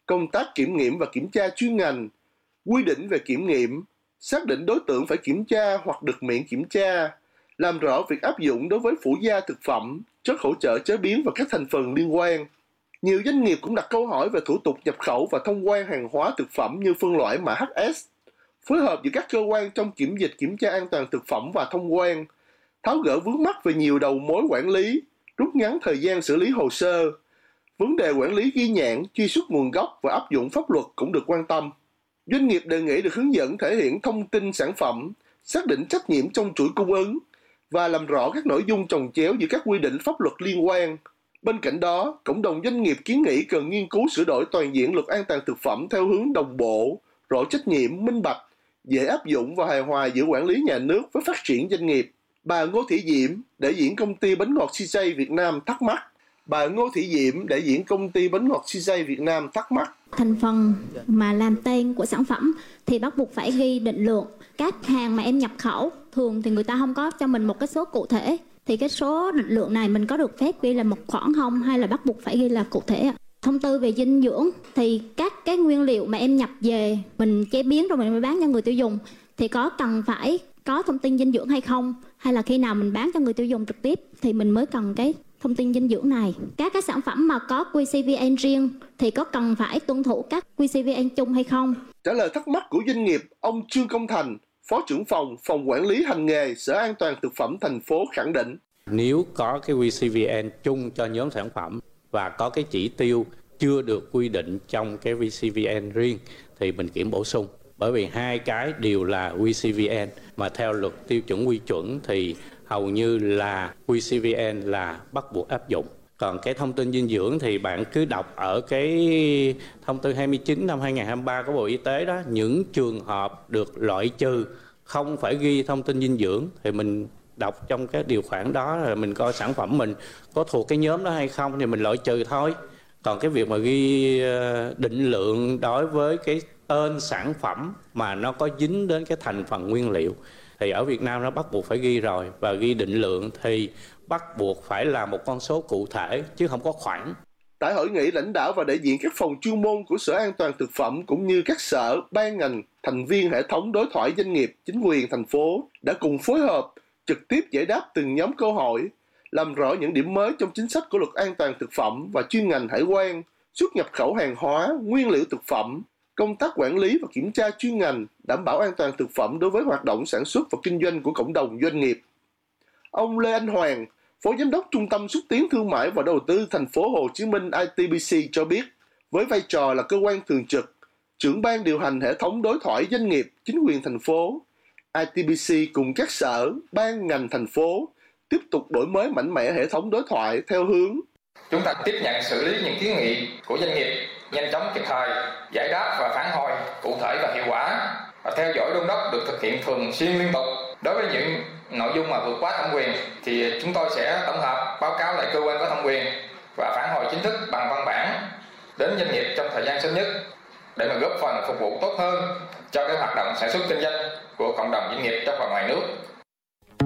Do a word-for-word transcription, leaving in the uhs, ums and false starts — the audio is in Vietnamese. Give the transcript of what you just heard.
công tác kiểm nghiệm và kiểm tra chuyên ngành, quy định về kiểm nghiệm, xác định đối tượng phải kiểm tra hoặc được miễn kiểm tra, làm rõ việc áp dụng đối với phụ gia thực phẩm, chất hỗ trợ chế biến và các thành phần liên quan. Nhiều doanh nghiệp cũng đặt câu hỏi về thủ tục nhập khẩu và thông quan hàng hóa thực phẩm như phân loại mã hát ét, phối hợp giữa các cơ quan trong kiểm dịch kiểm tra an toàn thực phẩm và thông quan, tháo gỡ vướng mắc về nhiều đầu mối quản lý, rút ngắn thời gian xử lý hồ sơ. Vấn đề quản lý ghi nhãn, truy xuất nguồn gốc và áp dụng pháp luật cũng được quan tâm. Doanh nghiệp đề nghị được hướng dẫn thể hiện thông tin sản phẩm, xác định trách nhiệm trong chuỗi cung ứng và làm rõ các nội dung chồng chéo giữa các quy định pháp luật liên quan. Bên cạnh đó, cộng đồng doanh nghiệp kiến nghị cần nghiên cứu sửa đổi toàn diện luật an toàn thực phẩm theo hướng đồng bộ, rõ trách nhiệm, minh bạch, dễ áp dụng và hài hòa giữa quản lý nhà nước với phát triển doanh nghiệp. Bà Ngô Thị Diễm, đại diện công ty bánh ngọt xê gi Việt Nam thắc mắc. Bà Ngô Thị Diễm, đại diện công ty bánh ngọt xê gi Việt Nam thắc mắc. Thành phần mà làm tên của sản phẩm thì bắt buộc phải ghi định lượng. Các hàng mà em nhập khẩu, thường thì người ta không có cho mình một cái số cụ thể. Thì cái số định lượng này mình có được phép ghi là một khoảng không hay là bắt buộc phải ghi là cụ thể? Thông tư về dinh dưỡng thì các cái nguyên liệu mà em nhập về, mình chế biến rồi mình mới bán cho người tiêu dùng thì có cần phải có thông tin dinh dưỡng hay không? Hay là khi nào mình bán cho người tiêu dùng trực tiếp thì mình mới cần cái thông tin dinh dưỡng này? Các cái sản phẩm mà có quy xê vê en riêng thì có cần phải tuân thủ các quy xê vê en chung hay không? Trả lời thắc mắc của doanh nghiệp, ông Trương Công Thành, Phó trưởng phòng, Phòng Quản lý Hành nghề, Sở An toàn Thực phẩm thành phố khẳng định. Nếu có cái quy xê vê en chung cho nhóm sản phẩm và có cái chỉ tiêu chưa được quy định trong cái quy xê vê en riêng thì mình kiểm bổ sung. Bởi vì hai cái đều là quy xê vê en mà theo luật tiêu chuẩn quy chuẩn thì hầu như là quy xê vê en là bắt buộc áp dụng. Còn cái thông tin dinh dưỡng thì bạn cứ đọc ở cái thông tư hai mươi chín năm hai nghìn không trăm hai mươi ba của Bộ Y tế đó, những trường hợp được loại trừ không phải ghi thông tin dinh dưỡng thì mình đọc trong cái điều khoản đó là mình coi sản phẩm mình có thuộc cái nhóm đó hay không thì mình loại trừ thôi. Còn cái việc mà ghi định lượng đối với cái tên sản phẩm mà nó có dính đến cái thành phần nguyên liệu thì ở Việt Nam nó bắt buộc phải ghi rồi, và ghi định lượng thì bắt buộc phải là một con số cụ thể chứ không có khoảng. Tại hội nghị, lãnh đạo và đại diện các phòng chuyên môn của Sở An toàn Thực phẩm cũng như các sở, ban ngành, thành viên hệ thống đối thoại doanh nghiệp, chính quyền thành phố đã cùng phối hợp trực tiếp giải đáp từng nhóm câu hỏi, làm rõ những điểm mới trong chính sách của luật an toàn thực phẩm và chuyên ngành hải quan, xuất nhập khẩu hàng hóa, nguyên liệu thực phẩm, công tác quản lý và kiểm tra chuyên ngành, đảm bảo an toàn thực phẩm đối với hoạt động sản xuất và kinh doanh của cộng đồng doanh nghiệp. Ông Lê Anh Hoàng, Phó Giám đốc Trung tâm Xúc tiến Thương mại và Đầu tư Thành phố Hồ Chí Minh i tê bê xê cho biết, với vai trò là cơ quan thường trực, trưởng ban điều hành hệ thống đối thoại doanh nghiệp, chính quyền thành phố, i tê bê xê cùng các sở, ban ngành thành phố tiếp tục đổi mới mạnh mẽ hệ thống đối thoại theo hướng chúng ta tiếp nhận xử lý những kiến nghị của doanh nghiệp, nhanh chóng kịp thời, giải đáp và phản hồi cụ thể và hiệu quả, và theo dõi đôn đốc được thực hiện thường xuyên liên tục. Đối với những nội dung mà vượt quá thẩm quyền thì chúng tôi sẽ tổng hợp báo cáo lại cơ quan có thẩm quyền và phản hồi chính thức bằng văn bản đến doanh nghiệp trong thời gian sớm nhất để mà góp phần phục vụ tốt hơn cho cái hoạt động sản xuất kinh doanh của cộng đồng doanh nghiệp trong và ngoài nước.